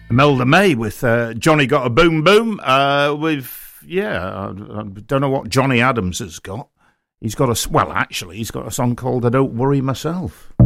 Imelda May with Johnny Got a Boom Boom. I don't know what Johnny Adams has got. He's got a song called I Don't Worry Myself.